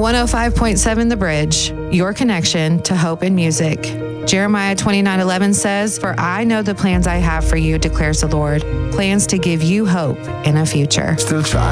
105.7 The Bridge, your connection to hope and music. Jeremiah 29:11 says, "For I know the plans I have for you, declares the Lord, plans to give you hope in a future." Still trying.